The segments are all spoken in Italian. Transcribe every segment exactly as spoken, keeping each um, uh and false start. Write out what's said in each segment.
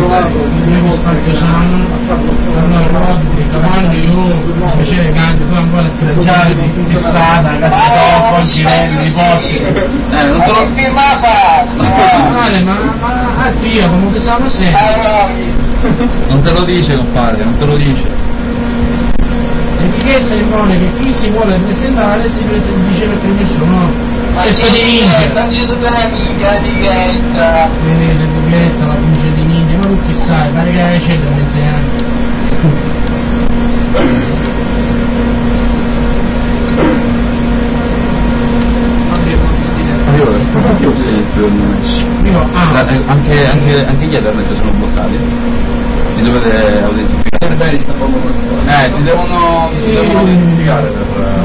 mi spacco sanno, allora di cavallo io faceva canto, poi un po' le schiacciate, fissata, cazzo, poi ci vende, i posti. Eh, non te lo filmata! Vale, ma, ma a Dio, come che sanno sempre? Non te lo dice, compadre, non te lo dice. L'etichetta impone che chi si vuole presentare si presenta, dice per nessuno, cerca di vincere. Non ci sono la minchia l'etichetta. Eh, l'etichetta, la punce di ninja, ma tu chi sai, pare che c'è da mezzi anni. Io ho sentito il mio Io, ah. anche, anche, anche gli internet sono bloccati. Mi dovete autentificare. Eh, ti devono, ti devono autentificare per...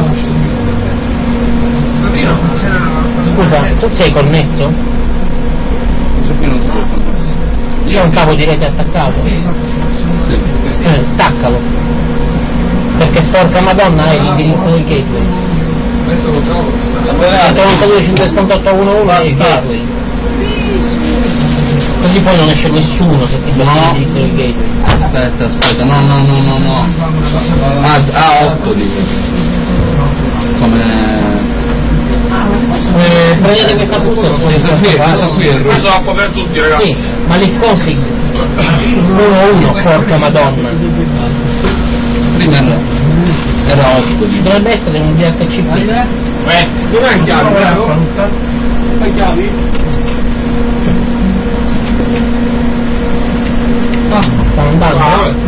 Scusa, tu sei connesso? Questo qui non si può connesso. C'è un cavo di rete attaccato? Sì. Sì. Eh, staccalo. Perché porca madonna hai l'indirizzo del gateway. Questo lo trovo. centonovantadue cinquecentotto undici è il gateway. Così poi non esce nessuno se ti dà l'indirizzo del gateway. Aspetta, aspetta, no, no, no, no, no. Ah, ah otto dico. Come... Eh, prendete questa busta con questa qui, questa qui è questo va per tutti, ragazzi. Sì, ma l'ifconfig uno uno, porca madonna. Prima era, era otto. Dovrebbe essere un D H C P. Eh, dov'è il chiavi, vero? Le chiavi? Sta andando?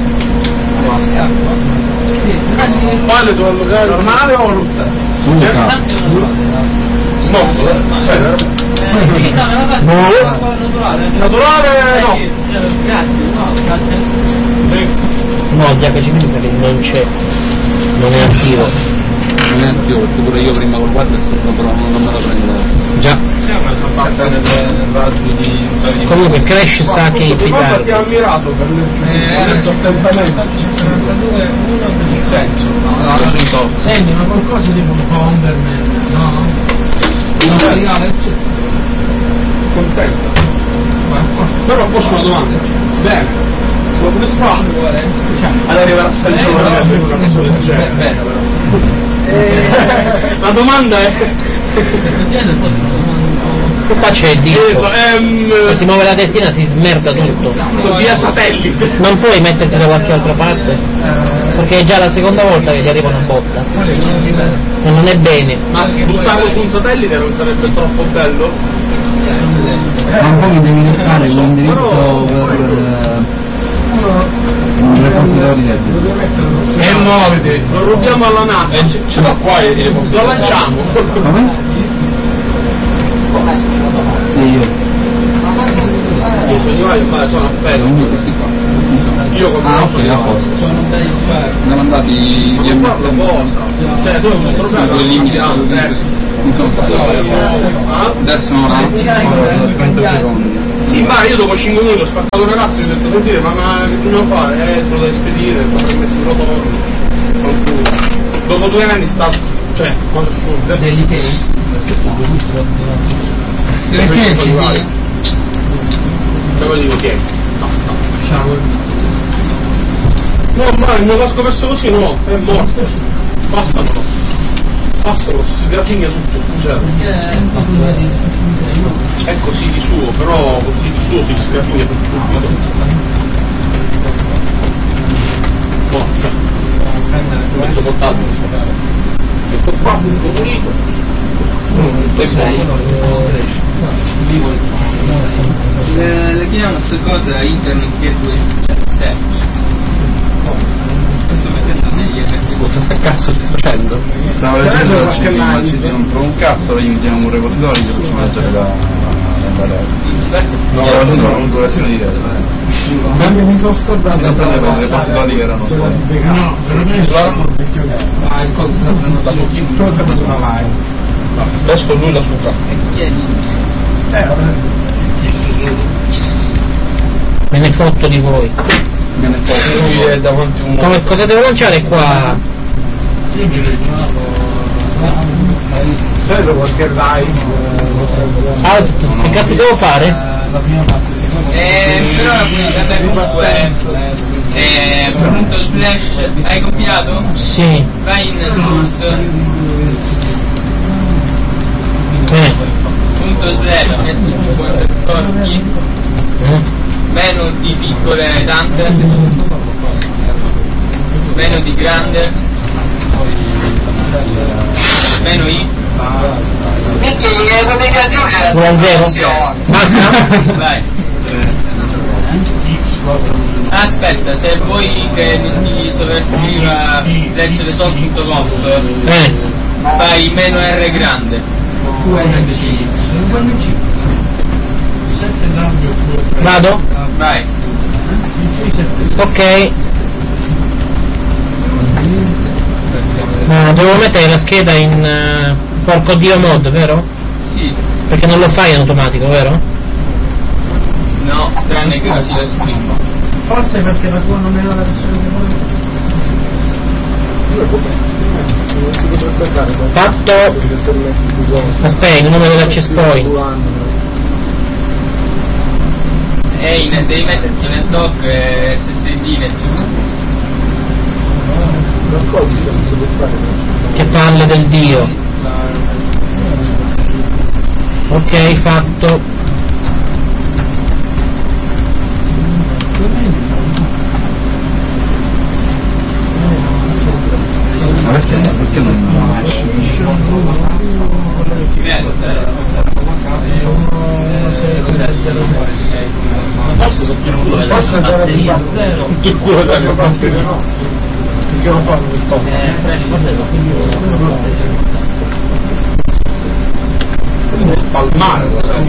Poi le devo allogare normale o rotta? Luca. No, naturale no. Grazie, no, grazie. No, il D H C P mi sa che non c'è, non è attivo. Non è anch'io, perché pure io prima col guardia però non me lo prendo. Già. Comunque Crash sa che i ti fidardi. ha ammirato per il attentamente il senso. No, no, Senti, ma qualcosa tipo un Converman, no? No, legale, contento. Però posso una domanda? Bene. Sono come fa ad arrivare a San Giovanni? bene però. La domanda è Qua c'è il disco. ehm, Se si muove la testina si smerda tutto. via satellite. Non puoi metterti da qualche altra parte? Perché è già la seconda volta che ti arriva una botta. E non è bene. Ma buttarlo su un satellite non sarebbe troppo bello? Ma un po' mi devi cercare l'indirizzo per un repository di E muoviti, lo rubiamo alla NASA. Ce l'ho qua e lo lanciamo. come? Sì, io. Io sono io, ma sono appello. Questi qua. Io come Ah, ok, a posto. Ne mandati gli amici cosa? Cioè tu hai un problema con i limiti adesso non ha trenta secondi. Sì, ma io dopo cinque minuti ho spaccato una cazzo e gli ho detto sentire, ma, ma che dobbiamo fare? Eh, te lo devi spedire, mi avrei messo il rotondo. Dopo due anni sta, cioè, quando sono degli case? le case te lo dico chi è? No, no. Ciao. No, ma non l'ho scoperto così, no, è morto. Basta però. Basta però, si gratigna tutto, cioè. È così di suo, però così di suo si gratigna tutto. Morta. Questo portato. Ecco qua, tutto pulito. Le, le chiamiamo queste cose Internet Gateway Service. Questo perché non è gli effetti. Che cazzo stai facendo? Stavo leggendo la immagini, non trovo un cazzo, ora gli mettiamo un repository che possiamo leggere da da no, stavo facendo una configurazione di rete. Mi sono scordato. Non prendere quei repository che erano solo. No, veramente. Ah, il coso sta prendendo la sua. Adesso lui la suca. Me ne fotto di voi. Me ne foto. Lui è davanti a un. Come, cosa devo lanciare qua? Vedo qualche live. Alt, che cazzo devo fare? Eh, però allora poi vabbè comunque eh, punto slash hai compilato? Sì. Vai in tools Eh. punto slash underscore Eh. meno di piccole tante meno di grande meno i Buon zero? Basta? vai. Aspetta, se vuoi che non ti sovrascriva leggere sol punto com Eh. fai meno R grande. Vado? Vai. Ok. Ma devo mettere la scheda in uh, porco dio mod, vero? Sì. Perché non lo fai in automatico, vero? No, tranne che così lo scrivo. Forse perché la tua non era la versione di voi. Fatto. Aspetta, il nome dell'access point. Ehi, ne devi metterti nel dock e S S D nel suo. Che palle del dio. Ok, fatto. Perché non Forse sono più culo della batteria. Che culo della batteria, no? Perché non fanno il top? Palmare,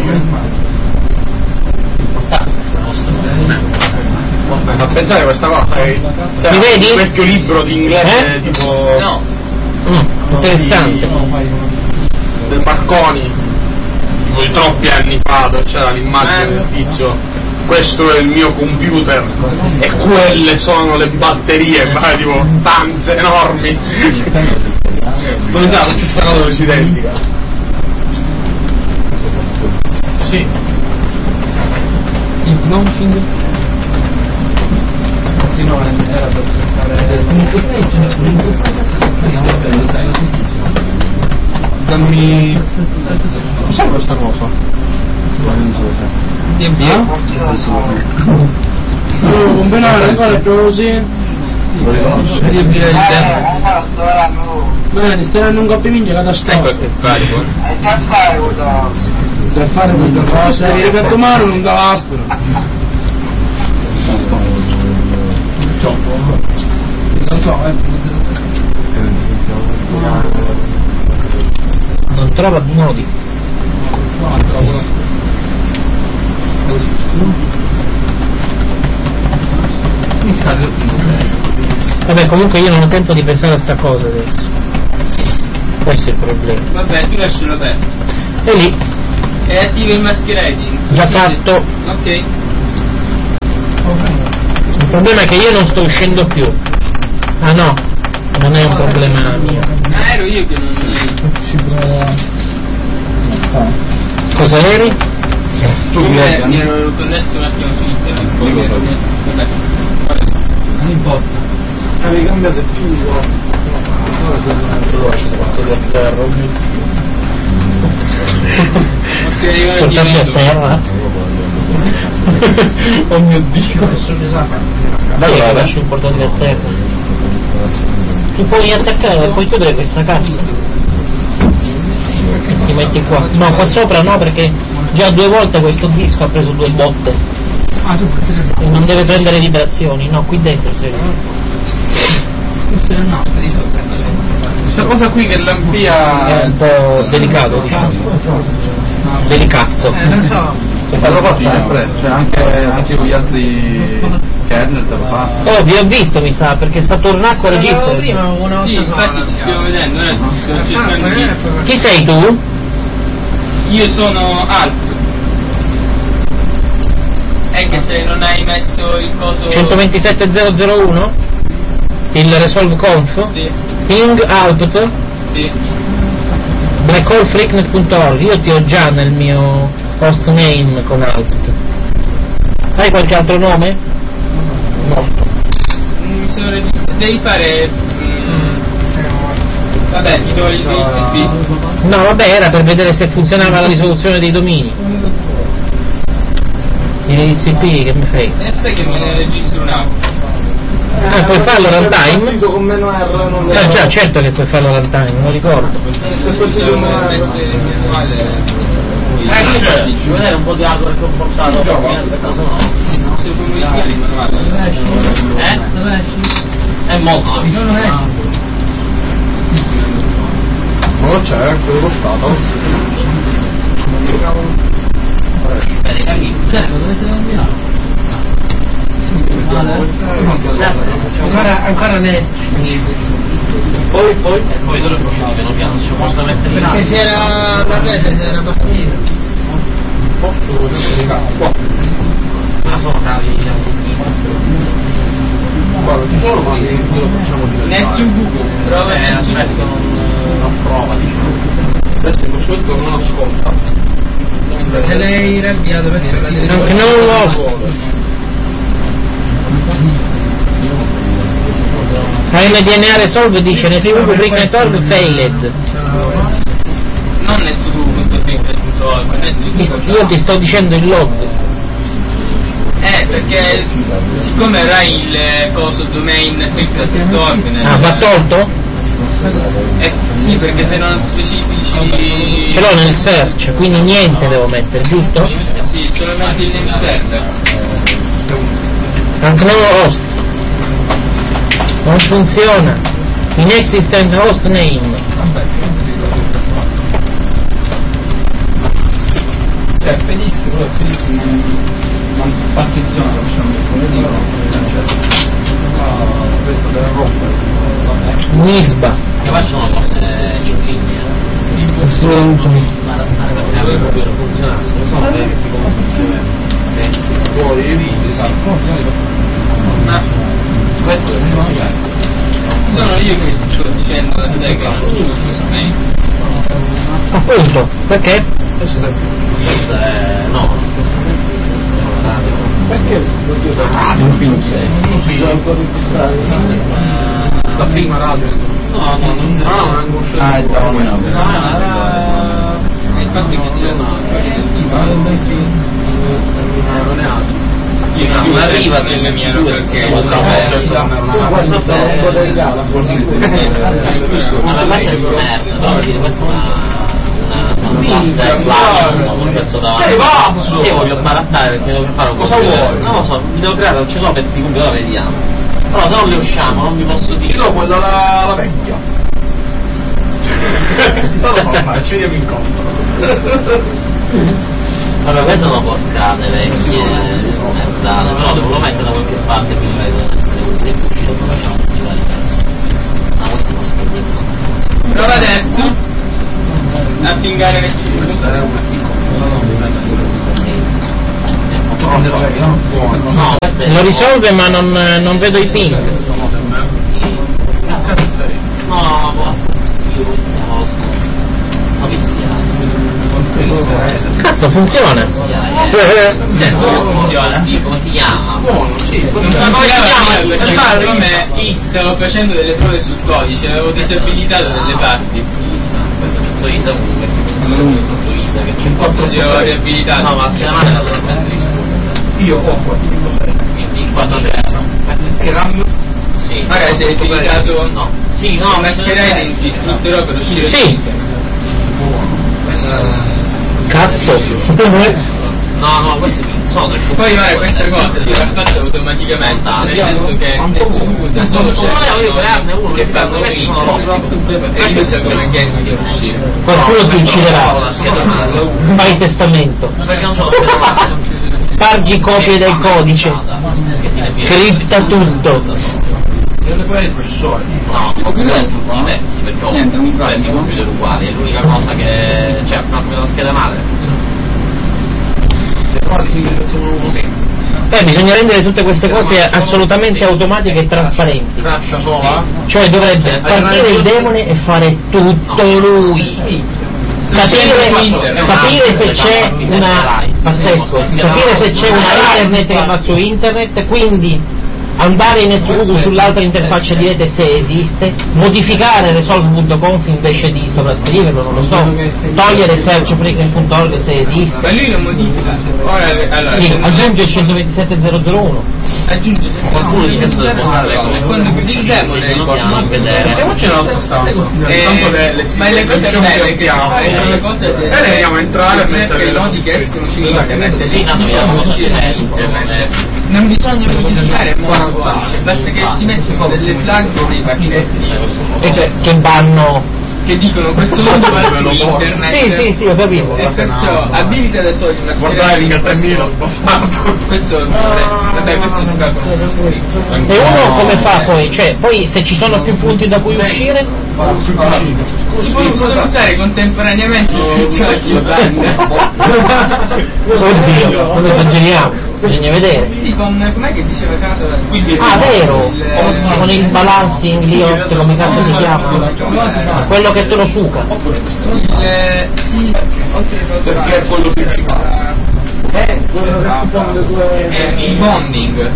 ma pensare questa cosa è Mi vedi? un vecchio libro di inglese Eh? tipo No. Mm, interessante. del Marconi tipo di troppi anni fa, dove c'era l'immagine del tizio, questo è il mio computer e quelle sono le batterie, ma tipo stanze enormi. Non è la stessa cosa che ci identica. Sì. il blanching finora era per cercare comunque sei dammi cos'è questa cosa? Oh, un benone ancora più così. riempire il tempo Bene, stai andando un coppio minchia che da sto. Ecco che fai, buono. Per fare quelle cose, mi ripeto male non da l'astro. non so eh Non trova nodi. mi sta Vabbè, comunque io non ho tempo di pensare a sta cosa adesso. Questo è il problema. Vabbè, tu lascialo aperto. E lì, E attiva il masquerading. già fatto. Ok. Il problema è che io non sto uscendo più. Ah no, non è un problema mio. Ah, ero io che non. ci prova Cosa eri? tu mi Come mi ero connesso un attimo su internet. Poi mi ero connesso. Vabbè. non importa Avevi cambiato il filo. Ok, ora ti Portarmi a vedo. terra. Oh mio Dio. Dai, Allora. lascio il portatile a terra. Ti puoi attaccare, puoi chiudere questa cassa. Ti metti qua. No, qua sopra no, perché già due volte questo disco ha preso due botte. ah tu E non deve prendere vibrazioni, no, qui dentro c'è il disco. questo è il nostro di Questa cosa qui che È l'ampia un po' delicato, diciamo. Delicato. eh non so Che lo fa sempre cioè anche anche con gli altri kernel te lo fa Oh, vi ho visto, mi sa, perché sta tornando a registro. Sì, infatti ci stiamo vedendo, ora ti sto cercando di. Chi sei tu? Io sono Alp. È che se non hai messo il coso. centoventisette zero zero uno? Il resolve conf? Sì, Ping output sì. blackhole freaknet punto org. Io ti ho già nel mio hostname con output. Hai qualche altro nome? Morto. Mi sono registrato. Devi fare. Mm, vabbè, ti do gli indizi. No, vabbè, era per vedere se funzionava la risoluzione dei domini. I indizi P, che mi frega. Adesso che me ne registro un altro. Ah, puoi farlo runtime? Ah, già, certo che puoi farlo runtime, non lo ricordo. Se fosse un essere virtuale. Eh, vuoi vedere un po' di hardware che ho portato? Se vuoi modificare il manuale. Eh? È molto. Non lo c'è, quello lo stato. Bene, capito. Ancora, ancora ne. Poi, poi? E poi dove uscire piano piano, ci posso mettere in Perché si era la rete, si era partita. Ma sono cavi, diciamo, Guarda, ci sono mani che lo facciamo diventare. Prova eh, adesso non prova, diciamo. Adesso in questo momento non ascolta. Se lei riavviato verso la linea. Anche non lo A M D N A Resolve dice Network Brick Network failed. Non nel suo questo Ti- Io ti sto dicendo il log. Eh, perché siccome era il eh, coso domain quick.org Ah, va tolto? eh, sì, perché se non specifici Ce l'ho nel search, quindi niente devo mettere, giusto? eh, sì, solamente il name server. Anche no host. Non funziona. Inexistent host name. Cioè, Fedischi, quello Fedischi non partiziona, lo facciamo disponibile. Questo deve rompere. Nisba. Che poi sono cose cicliche. Assolutamente. Ma aveva proprio funzionato. Non so come funziona. Poi, esatto. Ma Questo è significato. sono io che sto dicendo da te che non c'è questo domain. Appunto, perché? Questo è. no, questo è radio. Perché? Non pinze. La prima radio. No, no, non No, non è conosciuto. Ah, è da no, era. E infatti che c'è la Non è altro. non arriva nelle mie perché Ma la base è di merda, però per dire questa è una soundblast del plagio con un pezzo davanti. Sei pazzo! Io voglio barattare perché devo fare un Cosa computer. vuoi? Non lo so, mi devo creare, ci sono pezzi di computer, vediamo. Però se non li usciamo, non vi posso dire. Io quella la, la vecchia. No, ci vediamo in conto. Vabbè, queste sono porcate vecchie, merdate, però devo mettere da qualche parte più che devono essere così e uscire come facciamo tutti i vari pezzi. Ma questo non sto dicendo. prova adesso a pingare le cifre. Questa è una No, questo è Lo risolve ma non, non vedo i ping. No, boh, io come si chiama lo scopo? Ma che sia? Cazzo, funziona! Senti, come funziona? Sì, come si chiama? Non si chiama perché come stavo facendo delle prove sul codice, avevo disabilitato delle parti. Questo è tutto I S A comunque, questo è tutto I S A che c'è un po' Li avevo riabilitato. No, ma la scheda madre la devo mettere in su. Io ho qua. Quindi quando c'è questo è Che RAM? sì. Magari sei utilizzato. No. Sì, No, mascherare ti sfrutterò per uscire. Sì! Cazzo! No, no, questi sono tre Poi ora questa cosa si va fatta automaticamente, nel senso che da solo c'è io crearne uno che fanno benissimo e io servo le chiesi per uscire. Qualcuno ti ucciderà. la scheda madre. Fai testamento. Perché non c'ho la scheda madre. Spargi copie del codice. Cripta tutto. Non le puoi il processore. No, i computer sono tutti diversi perché ho presi i computer uguali, è l'unica cosa che c'è proprio la scheda madre. Sì. Eh, bisogna rendere tutte queste cose assolutamente automatiche e trasparenti. Traccia sola? Cioè dovrebbe partire il demone e fare tutto lui. Capire, capire se c'è una pazzesco, capire se c'è una internet che va su internet, quindi andare in NetGoogle sull'altra interfaccia di rete se esiste, modificare resolve punto conf invece di sovrascriverlo, non lo so, togliere search frequent punto org se esiste. Ma lui lo modifica. Ora, allora, sì, aggiunge il centoventisette zero zero uno. Aggiunge qualcuno di questo deve usare e quando chiudi il demo le andiamo a vedere. Mettiamoci un'altra stanza. Ma le cose belle che fare le cose e dobbiamo entrare e mettere i nodi che escono su internet e lì dobbiamo uscire internet. Non bisogna modificare molto, basta che si mettono delle flag dei pacchetti E cioè, che vanno che dicono questo mondo va su internet. Sì, sì, sì, ho capito. E perciò abilita adesso una guardare il Catanino. Questo vabbè, questo si fa con uno scritto. E uno come fa poi? Cioè, poi se ci sono più punti da cui uscire? Si possono usare contemporaneamente funzionali Oddio, come esageriamo? Bisogna vedere. Sì, con com'è che diceva Cato? Ah, vero! Il, con il balancing lì, come cazzo si chiama? Quello che te lo suca. Il, sì, perché è quello principale. Eh, il bonding.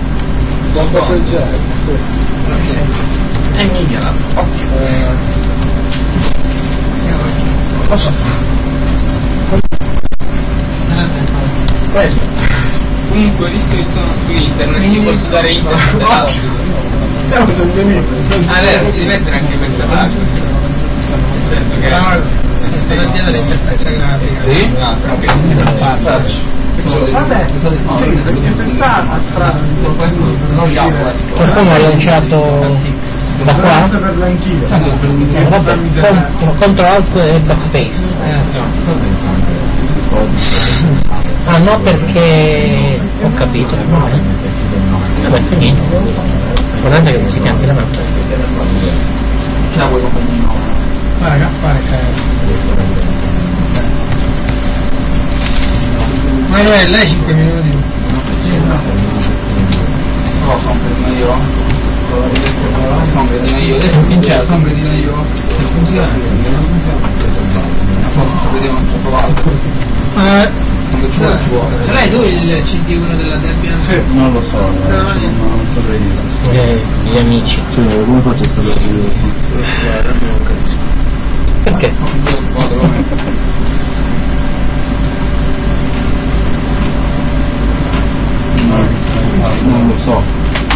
È minchia. Comunque, visto che sono su internet, io posso dare internet da Siamo sempre ah, vero, si deve mettere anche questa pagina. Nel senso che se sto da dietro l'interfaccia grafica. Sì? No, tranquillo. Vabbè, c'è stata strada. Qualcuno ha lanciato da qua? Eh, vabbè, con, control alt e backspace. Ah no, perché ho capito. Vabbè, fa niente. Guardate che non si cambi la mappa. Ce la vuoi Fare a fare ma non è lei cinque minuti? No, sono prima io. Sono prima io. Adesso sincero, sono prima io. Se funziona, non funziona. Forse vediamo, non ci ho provato. Eh, Ce l'hai tu il C D uno della Debian? Sì. Non lo so, non, non saprei dire. Eh, gli amici. Cioè, come faccio a sapere? Non capisco. Perché? Non lo so.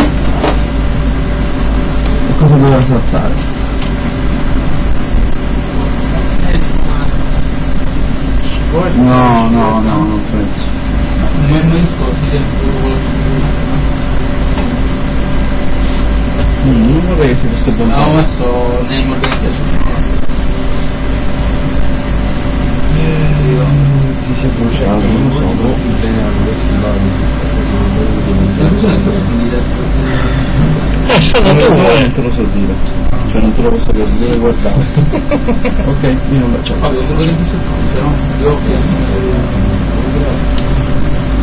E cosa devo saltare? No, no, no, non penso. Non mi scordi non vorrei che si fosse buono. No, ho messo name organizzazione. Ci si è bruciato, non lo so, però in generale Eh, sono due. Non te lo so dire, cioè non te lo posso dire, devo guardare. Ok, io non la c'ho. Vabbè, devo riempire il no?